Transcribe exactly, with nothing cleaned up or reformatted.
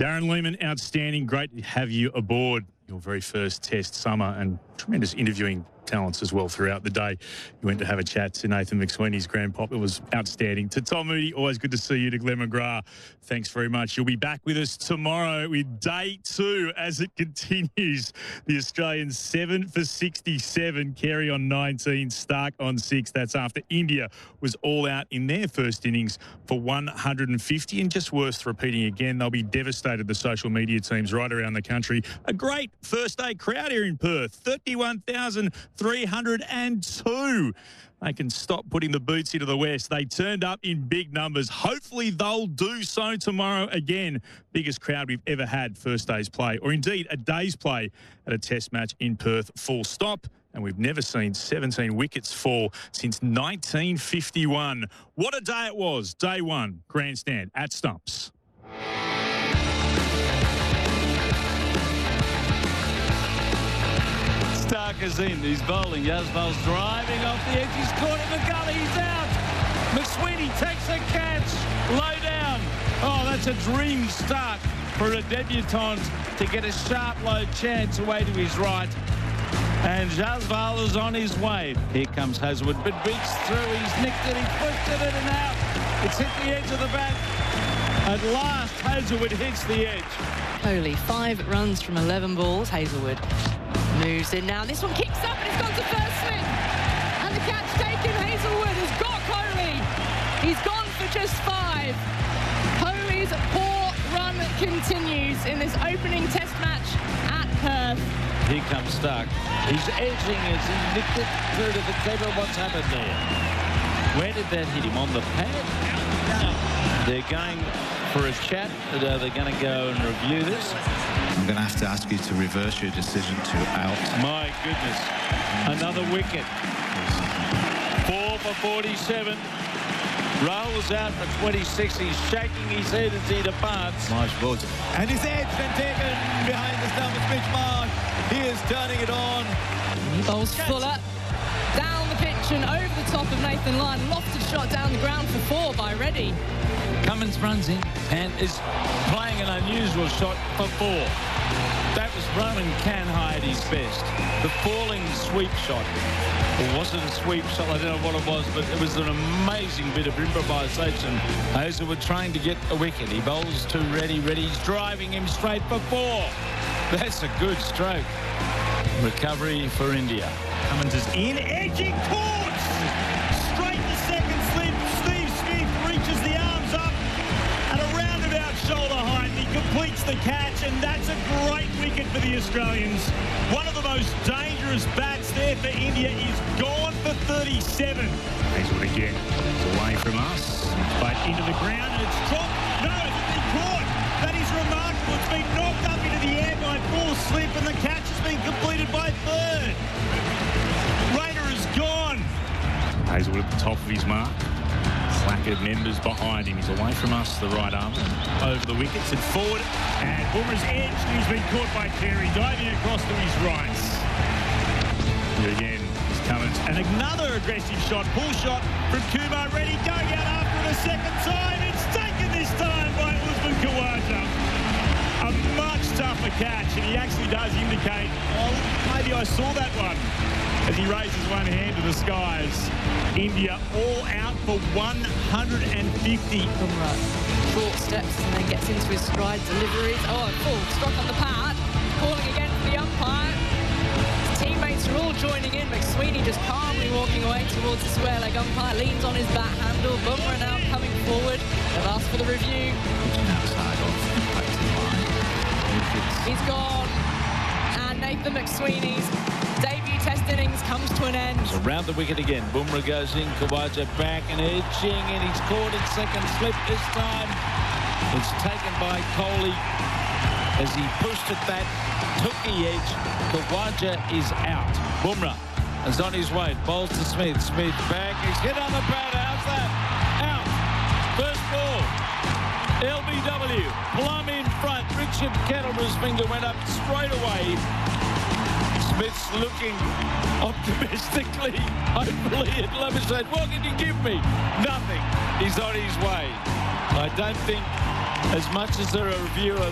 Darren Lehman, outstanding. Great to have you aboard. Your very first test summer, and tremendous interviewing talents as well throughout the day. You went to have a chat to Nathan McSweeney's grand pop. It was outstanding. To Tom Moody, always good to see you. To Glenn McGrath, thanks very much. You'll be back with us tomorrow with day two as it continues. The Australians seven for sixty-seven, Carey on nineteen, Stark on six. That's after India was all out in their first innings for one hundred fifty. And just worth repeating again, they'll be devastated, the social media teams right around the country. A great first day crowd here in Perth, thirty-one thousand three hundred two. They can stop putting the boots into the West. They turned up in big numbers. Hopefully they'll do so tomorrow again. Biggest crowd we've ever had first day's play, or indeed a day's play at a test match in Perth, full stop. And we've never seen seventeen wickets fall since nineteen fifty-one. What a day it was. Day one, grandstand at Stumps. Stark is in. He's bowling. Yazval's driving off the edge. He's caught in the gully. He's out. McSweeney takes a catch. Low down. Oh, that's a dream start for a debutant to get a sharp low chance away to his right. And Yazval is on his way. Here comes Hazlewood, but beats through. He's nicked it. He pushed it in and out. It's hit the edge of the bat. At last, Hazlewood hits the edge. Kohli, five runs from eleven balls. Hazlewood moves in now. This one kicks up and it's gone to first slip. And the catch taken. Hazlewood has got Kohli. He's gone for just five. Kohli's poor run continues in this opening test match at Perth. Here comes Stark. He's edging as he nicked it through to the keeper. What's happened there? Where did that hit him? On the pad? They're going for a chat. Are they going to go and review this? I'm going to have to ask you to reverse your decision to out. My goodness. Another wicket. Four for forty-seven. Rahul's out for twenty-six. He's shaking his head as he departs. Marsh bowls. And he's edged and taken behind the stump of Mitch Marsh. He is turning it on. He bowls Fuller down the pitch and over the top of Nathan Lyon. Lofted shot down the ground for four by Reddy. Cummins runs in and is playing an unusual shot for four. That was Rowan Canhigh at his best. The falling sweep shot. Or was it a sweep shot? I don't know what it was, but it was an amazing bit of improvisation. Hazlewood trying to get a wicket. He bowls to Reddy. Reddy's driving him straight for four. That's a good stroke. Recovery for India. Cummins is in, edging caught! Straight to second slip. Steve Smith reaches the arms up at a roundabout shoulder height. He completes the catch, and that's a great wicket for the Australians. One of the most dangerous bats there for India is gone for thirty-seven. Hazlewood again. It's away from us. But into the ground, and it's dropped. No, it's been caught. That is remarkable. It's been knocked up into the air by full slip, and the catch has been completed by third. Rayner is gone. Hazlewood at the top of his mark. Placard members behind him. He's away from us, the right arm. Over the wickets and forward. And Boomer's edged. He's been caught by Carey, diving across to his right. Here again is Cummins. And another aggressive shot. Pull shot from Kumar Reddy. Going out after it a second time. It's taken this time by Usman Khawaja. A much tougher catch. And he actually does indicate, well, maybe I saw that one. As he raises one hand to the skies. India all out for one hundred fifty. Bumrah short steps and then gets into his stride deliveries. Oh, full struck on the pad. Calling again for the umpire. His teammates are all joining in. McSweeney just calmly walking away towards the square leg umpire. Leans on his bat handle. Bumrah now coming forward. They've asked for the review. He's gone. And Nathan McSweeney's debut test innings comes to an end. Around the wicket again. Bumrah goes in. Khawaja back and edging, and he's caught in second slip this time. It's taken by Kohli as he pushed at that, took the edge. Khawaja is out. Bumrah is on his way. Bowls to Smith. Smith back. He's hit on the pad. How's that? Out. First ball. L B W. Plum in front. Richard Kettleman's finger went up straight away. Smith's looking optimistically, hopefully at Lemonade. What can you give me? Nothing. He's on his way. I don't think, as much as there are a review of